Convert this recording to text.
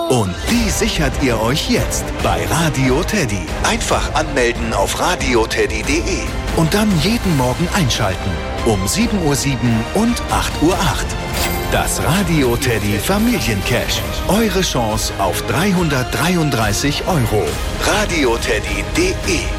Und die sichert ihr euch jetzt bei Radio Teddy. Einfach anmelden auf radioteddy.de und dann jeden Morgen einschalten. Um 7:07 Uhr und 8:08 Uhr. Das Radio Teddy Familiencash. Eure Chance auf 333 €. radioteddy.de